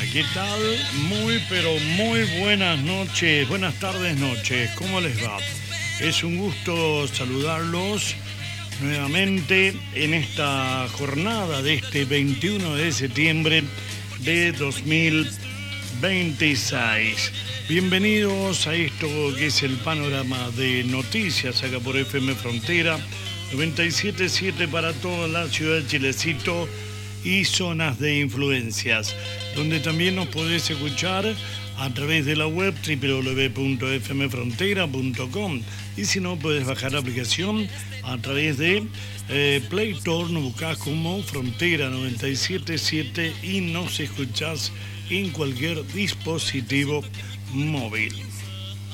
¿Qué tal? Muy, pero muy buenas noches, buenas tardes, noches. ¿Cómo les va? Es un gusto saludarlos nuevamente en esta jornada de este 21 de septiembre de 2026. Bienvenidos a esto que es el panorama de noticias acá por FM Frontera 97.7 para toda la ciudad de Chilecito y zonas de influencias, donde también nos podés escuchar a través de la web www.fmfrontera.com y si no, podés bajar la aplicación a través de Play Store, nos buscás como Frontera 97.7 y nos escuchás en cualquier dispositivo móvil.